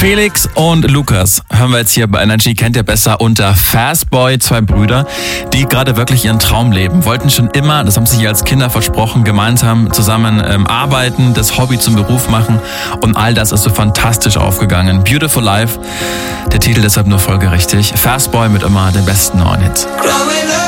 Felix und Lukas hören wir jetzt hier bei Energy, kennt ihr besser unter Fastboy, zwei Brüder, die gerade wirklich ihren Traum leben. Wollten schon immer, das haben sie sich als Kinder versprochen, gemeinsam zusammen arbeiten, das Hobby zum Beruf machen und all das ist so fantastisch aufgegangen. Beautiful Life, der Titel deshalb nur folgerichtig. Fastboy mit immer den besten neuen Hits.